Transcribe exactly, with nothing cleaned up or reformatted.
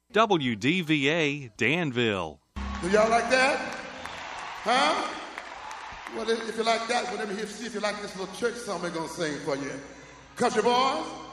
W D V A Danville. Do y'all like that? Huh? Well, if you like that, well, let me hear, see if you like this little church song we're going to sing for you. Country boys.